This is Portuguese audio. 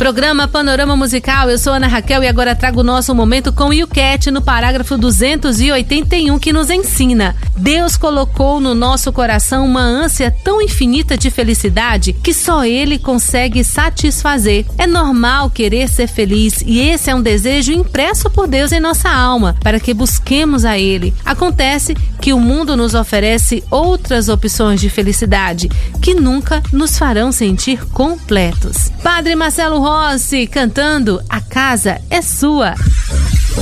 Programa Panorama Musical, eu sou Ana Raquel e agora trago o nosso momento com o Yucat no parágrafo 281 que nos ensina: Deus colocou no nosso coração uma ânsia tão infinita de felicidade que só Ele consegue satisfazer. É normal querer ser feliz e esse é um desejo impresso por Deus em nossa alma para que busquemos a Ele. Acontece que o mundo nos oferece outras opções de felicidade que nunca nos farão sentir completos. Padre Marcelo Rossi cantando A Casa é Sua.